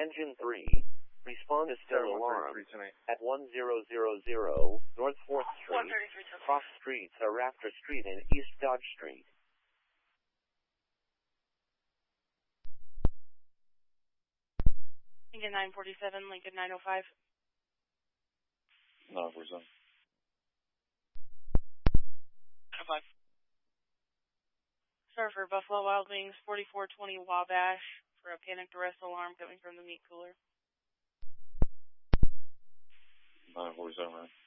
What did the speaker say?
Engine 3. Respond to still alarm at 1000 North 4th Street. Cross streets are Rafter Street and East Dodge Street. Lincoln 947, Lincoln 905. 947. 905. Sir, for Buffalo Wild Wings, 4420 Wabash for a panicked arrest alarm coming from the meat cooler. 947, right?